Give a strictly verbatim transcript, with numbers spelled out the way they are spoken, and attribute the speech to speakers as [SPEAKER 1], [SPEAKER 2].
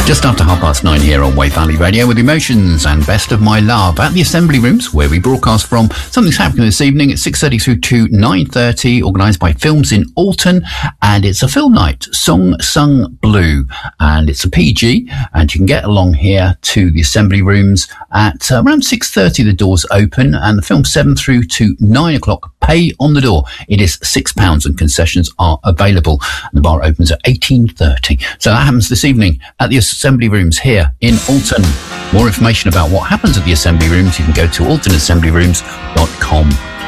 [SPEAKER 1] Just after half past nine here on Wave Valley Radio with Emotions and Best of My Love at the Assembly Rooms, where we broadcast from. Something's happening this evening at six thirty through to nine thirty, organised by Films in Alton, and it's a film night, Song Sung Blue, and it's a P G, and you can get along here to the Assembly Rooms at uh, around six thirty. The doors open, and the film seven through to nine o'clock. Pay on the door. It is six pounds, and concessions are available. And the bar opens at eighteen thirty. So that happens this evening at the Assembly Rooms here in Alton. More information about what happens at the Assembly Rooms, you can go to alton assembly rooms dot com.